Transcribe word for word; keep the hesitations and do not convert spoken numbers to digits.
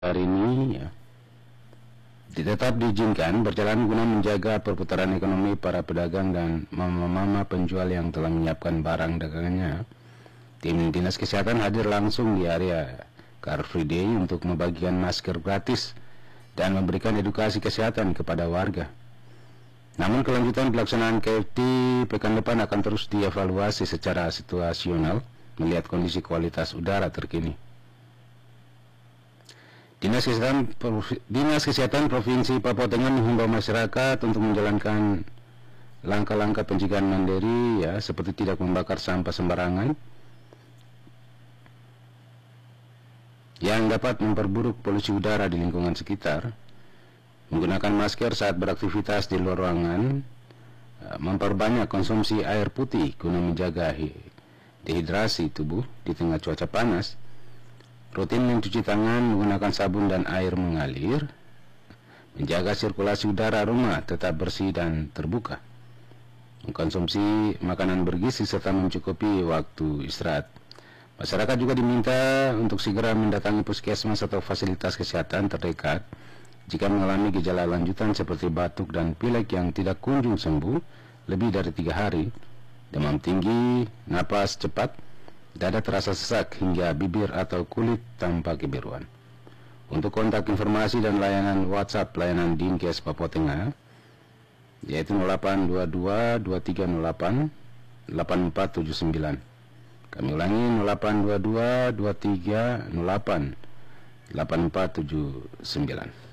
hari ini ya, tetap diizinkan berjalan guna menjaga perputaran ekonomi para pedagang dan mama-mama penjual yang telah menyiapkan barang dagangannya. Tim Dinas Kesehatan hadir langsung di area Car Free Day untuk membagikan masker gratis dan memberikan edukasi kesehatan kepada warga. Namun kelanjutan pelaksanaan K F T pekan depan akan terus dievaluasi secara situasional melihat kondisi kualitas udara terkini. Dinas Kesehatan, Dinas Kesehatan Provinsi Papua Tengah menghimbau masyarakat untuk menjalankan langkah-langkah pencegahan mandiri ya, seperti tidak membakar sampah sembarangan yang dapat memperburuk polusi udara di lingkungan sekitar, menggunakan masker saat beraktivitas di luar ruangan, memperbanyak konsumsi air putih guna menjaga dehidrasi tubuh di tengah cuaca panas, rutin mencuci tangan menggunakan sabun dan air mengalir, menjaga sirkulasi udara rumah tetap bersih dan terbuka, mengkonsumsi makanan bergizi serta mencukupi waktu istirahat. Masyarakat juga diminta untuk segera mendatangi puskesmas atau fasilitas kesehatan terdekat jika mengalami gejala lanjutan seperti batuk dan pilek yang tidak kunjung sembuh lebih dari tiga hari, demam tinggi, napas cepat, dada terasa sesak hingga bibir atau kulit tampak kebiruan. Untuk kontak informasi dan layanan WhatsApp layanan Dinkes Papua Tengah yaitu nol delapan dua dua dua tiga nol delapan delapan empat tujuh sembilan. Kami ulangi nol delapan dua dua dua tiga nol delapan delapan empat tujuh sembilan.